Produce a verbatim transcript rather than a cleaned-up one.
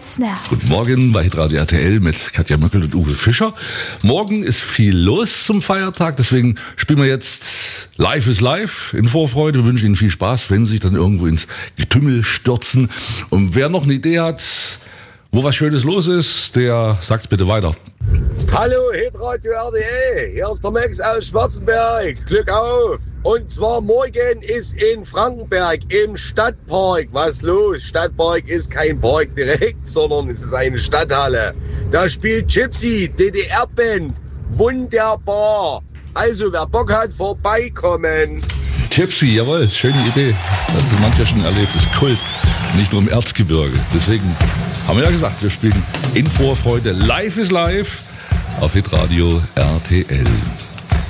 Jetzt now. Guten Morgen bei Hitradio R T L mit Katja Möckel und Uwe Fischer. Morgen ist viel los zum Feiertag, deswegen spielen wir jetzt Live is Live in Vorfreude. Wir wünschen Ihnen viel Spaß, wenn Sie sich dann irgendwo ins Getümmel stürzen. Und wer noch eine Idee hat, wo was Schönes los ist, der sagt bitte weiter. Hallo Hitradio R T L, hier ist der Max aus Schwarzenberg. Glück auf! Und zwar morgen ist in Frankenberg im Stadtpark was los. Stadtpark ist kein Park direkt, sondern es ist eine Stadthalle. Da spielt Gypsy, D D R-Band. Wunderbar. Also wer Bock hat, vorbeikommen. Gypsy, jawohl, schöne Idee. Das hat mancher schon erlebt, das Kult. Nicht nur im Erzgebirge. Deswegen haben wir ja gesagt, wir spielen in Vorfreude Live is Live auf Hitradio R T L.